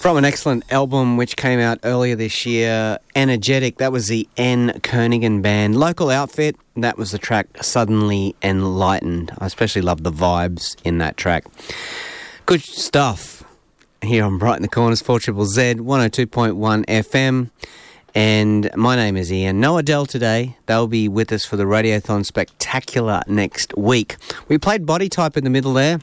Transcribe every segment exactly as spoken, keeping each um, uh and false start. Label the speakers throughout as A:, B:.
A: From an excellent album which came out earlier this year, Energetic, that was the N. Kernighan Band. Local outfit, that was the track Suddenly Enlightened. I especially love the vibes in that track. Good stuff here on Bright in the Corners, four Z Z Z, one oh two point one F M. And my name is Ian. No Adele today. They'll be with us for the Radiothon Spectacular next week. We played Body Type in the middle there.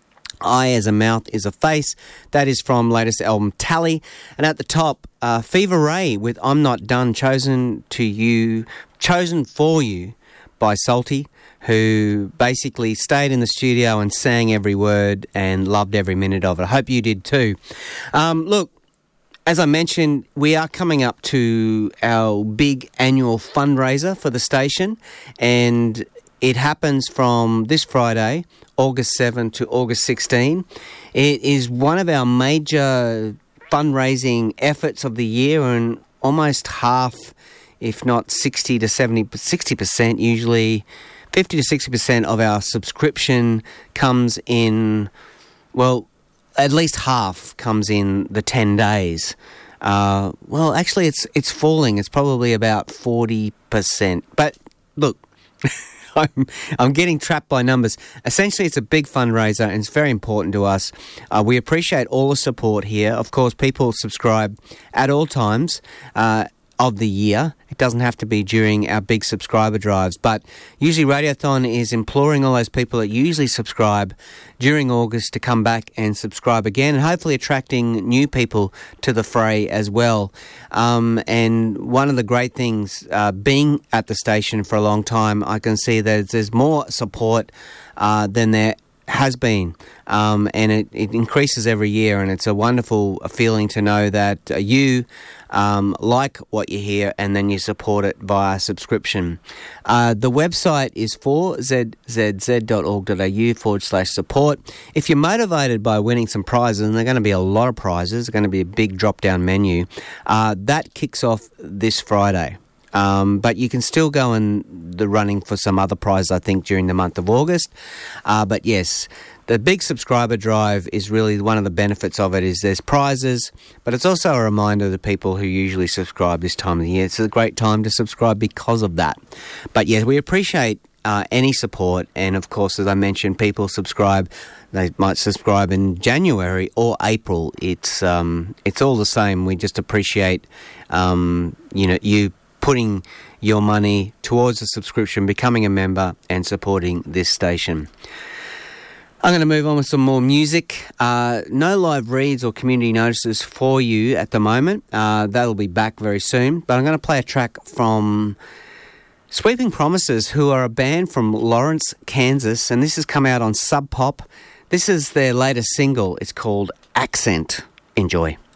A: Eye as a Mouth is a Face. That is from latest album Tally. And at the top, uh, Fever Ray with I'm Not Done, chosen to you, chosen for you by Salty, who basically stayed in the studio and sang every word and loved every minute of it. I hope you did too. Um, look, as I mentioned, we are coming up to our big annual fundraiser for the station, and it happens from this Friday, August seventh to August sixteenth. It is one of our major fundraising efforts of the year, and almost half, if not sixty to seventy, sixty percent usually, fifty to sixty percent of our subscription comes in, well, at least half comes in the ten days. Uh, well, actually, it's it's falling. It's probably about forty percent. But look, I'm, I'm getting trapped by numbers. Essentially, it's a big fundraiser, and it's very important to us. Uh, we appreciate all the support here. Of course, people subscribe at all times uh, of the year. It doesn't have to be during our big subscriber drives, but usually Radiothon is imploring all those people that usually subscribe during August to come back and subscribe again, and hopefully attracting new people to the fray as well. Um, and one of the great things, uh, being at the station for a long time, I can see that there's more support uh, than there has been, um, and it, it increases every year, and it's a wonderful feeling to know that uh, you um, like what you hear and then you support it via subscription. Uh, the website is four z z z dot org dot a u forward slash support. If you're motivated by winning some prizes, and there are going to be a lot of prizes, there's going to be a big drop-down menu, uh, that kicks off this Friday. Um, but you can still go in the running for some other prize, I think, during the month of August. Uh, but yes, the big subscriber drive is really one of the benefits of it, is there's prizes, but it's also a reminder to people who usually subscribe this time of the year. It's a great time to subscribe because of that. But yes, we appreciate uh, any support. And of course, as I mentioned, people subscribe. They might subscribe in January or April. It's um, it's all the same. We just appreciate um, you know you. putting your money towards a subscription, becoming a member, and supporting this station. I'm going to move on with some more music. Uh, no live reads or community notices for you at the moment. Uh, that'll be back very soon. But I'm going to play a track from Sweeping Promises, who are a band from Lawrence, Kansas, and this has come out on Sub Pop. This is their latest single. It's called Accent. Enjoy.